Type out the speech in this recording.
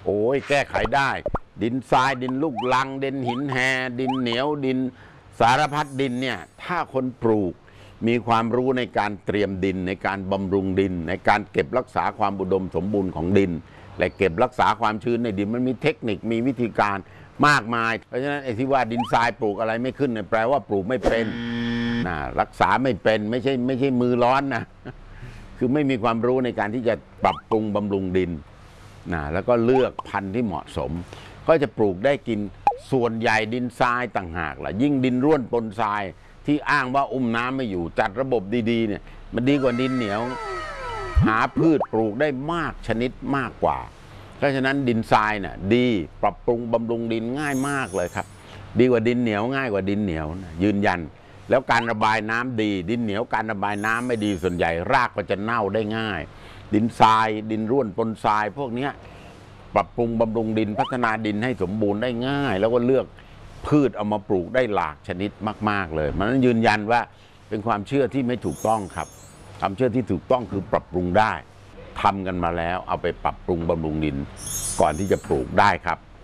โอ้ยแก้ไขได้ดินทรายดินลูกลังดินหินแฮดินเหนียวดินสารพัดดินเนี่ยถ้าคนปลูกมีความรู้ในการเตรียมดินในการบำรุงดินในการเก็บรักษาความอุดมสมบูรณ์ของดินและเก็บรักษาความชื้นในดินมันมีเทคนิคมีวิธีการมากมายเพราะฉะนั้นไอ้ที่ว่าดินทรายปลูกอะไรไม่ขึ้นเนี่ยแปลว่าปลูกไม่เป็นนะรักษาไม่เป็นไม่ใช่มือร้อนนะคือไม่มีความรู้ในการที่จะปรับปรุงบำรุงดินนะแล้วก็เลือกพันธุ์ที่เหมาะสมก็จะปลูกได้กินส่วนใหญ่ดินทรายต่างหากล่ะยิ่งดินร่วนปนทรายที่อ้างว่าน้ำไม่อยู่จัดระบบดีๆเนี่ยมันดีกว่าดินเหนียวหาพืชปลูกได้มากชนิดมากกว่าเพราะฉะนั้นดินทรายน่ะดีปรับปรุงบำรุงดินง่ายมากเลยครับดีกว่าดินเหนียวง่ายกว่าดินเหนียวนะยืนยันแล้วการระบายน้ำดีดินเหนียวการระบายน้ำไม่ดีส่วนใหญ่รากก็จะเน่าได้ง่ายดินทรายดินร่วนปนทรายพวกนี้ปรับปรุงบำรุงดินพัฒนาดินให้สมบูรณ์ได้ง่ายแล้วก็เลือกพืชเอามาปลูกได้หลากชนิดมากๆเลยมันยืนยันว่าเป็นความเชื่อที่ไม่ถูกต้องครับความเชื่อที่ถูกต้องคือปรับปรุงได้ทำกันมาแล้วเอาไปปรับปรุงบำรุงดินก่อนที่จะปลูกได้ครับ